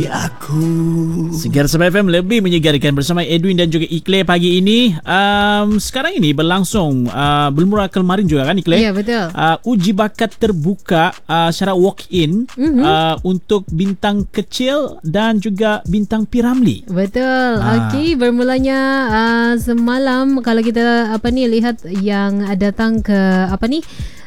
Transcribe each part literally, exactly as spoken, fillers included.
bagi aku. Segar Sabah F M lebih menyegarkan bersama Edwin dan juga Ikle pagi ini. Um, sekarang ini berlangsung uh, bermula kemarin juga kan Ikle? Ya, betul. Uh, uji bakat terbuka uh, secara walk-in mm-hmm. uh, untuk bintang kecil dan juga bintang P. Ramlee. Betul. Ha. Okey, bermulanya uh, semalam kalau kita apa ni lihat yang datang ke apa ni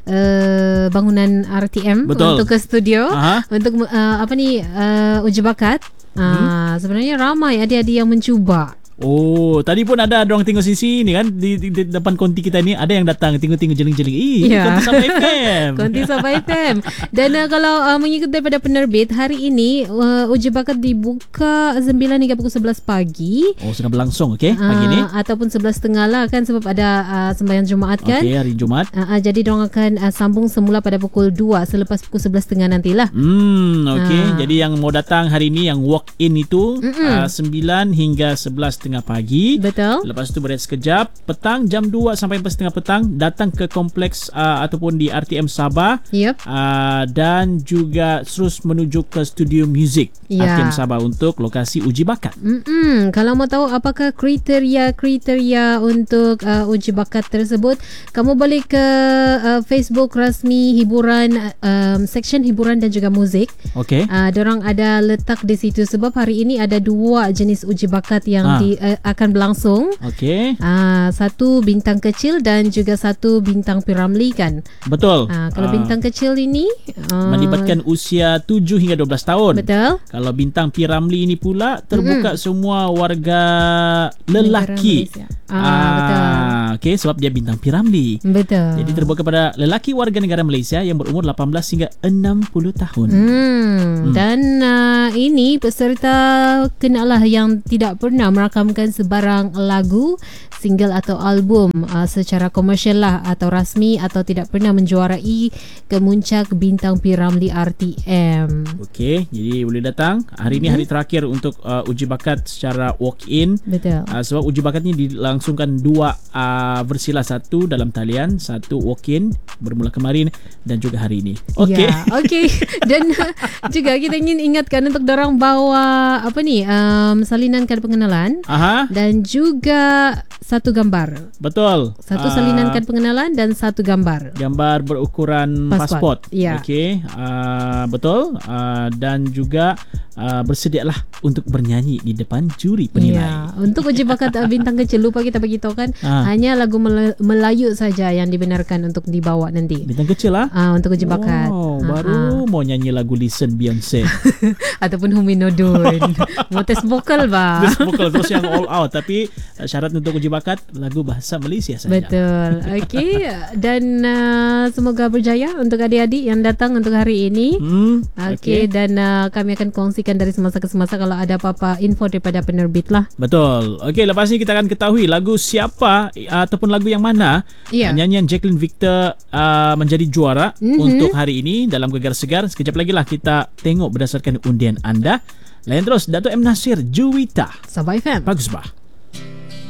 Uh, bangunan R T M. Betul. Untuk ke studio. Aha. Untuk uh, apa ni uh, uji bakat. Uh, hmm. Sebenarnya ramai adik-adik yang mencuba. Oh, tadi pun ada orang tengok sisi ni kan di, di, di depan konti kita ni ada yang datang tengok-tengok jeling-jeling. Eh, ya. Konti Sabah F M. Konti Sabah F M. Dan uh, kalau uh, mengikut daripada penerbit hari ini uh, uji bakat dibuka sembilan hingga pukul sebelas pagi. Oh, sedang berlangsung okey pagi uh, ni. Ataupun sebelas tiga puluh lah kan sebab ada uh, sembahyang Jumaat kan. Okey, hari Jumaat. Uh, uh, jadi diorang akan uh, sambung semula pada pukul dua selepas pukul sebelas tiga puluh nantilah. Hmm, okey. Uh. Jadi yang mau datang hari ini yang walk in itu uh, sembilan hingga sebelas tiga puluh pagi. Betul. Lepas tu berehat sekejap. Petang jam dua sampai empat tiga puluh petang datang ke kompleks uh, ataupun di R T M Sabah. Yep. Uh, dan juga terus menuju ke studio muzik yeah. R T M Sabah untuk lokasi uji bakat. Mm-mm. Kalau mau tahu apakah kriteria-kriteria untuk uh, uji bakat tersebut, kamu boleh ke uh, Facebook rasmi hiburan, um, section hiburan dan juga muzik. Okey. Uh, Diorang ada letak di situ sebab hari ini ada dua jenis uji bakat yang ha. di, uh, akan berlangsung. Okey. Uh, satu bintang kecil dan juga satu bintang P. Ramlee kan. Betul. Uh, kalau uh, bintang kecil ini uh, melibatkan usia tujuh hingga dua belas tahun. Betul. Kalau bintang P. Ramlee ini pula terbuka mm-hmm. semua warga lelaki. Ah, ah, betul. Okey, sebab dia bintang P. Ramlee. Betul. Jadi terbuka kepada lelaki warga negara Malaysia yang berumur lapan belas hingga enam puluh tahun. Hmm. Hmm. Dan uh, ini peserta kenalah yang tidak pernah merakamkan sebarang lagu, single atau album uh, secara komersial lah atau rasmi atau tidak pernah menjuarai kemuncak bintang P. Ramlee R T M. Okey, jadi boleh datang. Hari ini hmm. hari terakhir untuk uh, uji bakat secara walk-in. Betul. Uh, sebab uji bakat ni dilangsungkan dua uh, versi lah, satu dalam talian, satu walk-in bermula kemarin dan juga hari ini. Okey. Ya, okey. Dan juga kita ingin ingatkan untuk dorang bawa apa ni um, salinan kad pengenalan. Aha. Dan juga satu gambar. Betul. Satu salinan kad pengenalan dan satu gambar. Gambar berukuran pasport. Ya. Okey. Uh, betul. Uh, dan juga uh, bersedialah untuk bernyanyi di depan juri penilai. Ya. Untuk uji bakat bintang kecil lupa kita beritahu kan uh. hanya lagu Melayu saja yang dibenarkan untuk dibawa nanti. Bintang kecil lah. Uh, untuk uji bakat. Wow, baru uh-huh. mau nyanyi lagu Listen Beyonce. Ataupun Huminodun. Mau tes vokal ba? Tes vokal terus yang all out. Tapi syarat untuk uji bakat lagu bahasa Malaysia saja. Betul. Okey. Dan uh, semoga berjaya untuk adik-adik yang datang untuk hari ini. Hmm, Okey. Okay. Dan uh, kami akan kongsikan dari semasa ke semasa kalau ada apa-apa info daripada penerbit lah. Betul. Okey, lepas ni kita akan ketahui lagu siapa uh, ataupun lagu yang mana yeah. nyanyian Jacqueline Victor uh, menjadi juara mm-hmm. untuk hari ini dalam Gegar Segar. Sekejap lagi lah kita tengok berdasarkan undian anda. Lain terus Dato' M. Nasir, Juwita. Sabah F M. Bagus bah.